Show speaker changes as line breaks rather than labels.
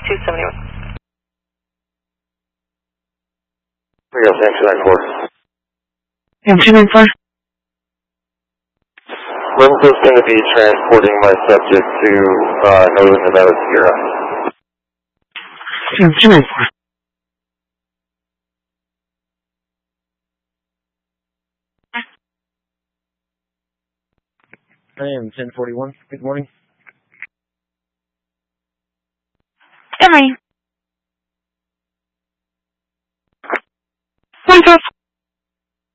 271.
We got Sam 294.
Sam 294.
Remco's going to be transporting my subject to Northern Nevada Sierra.
Sam 294.
I am 1041. Good morning.
Good morning. Morning,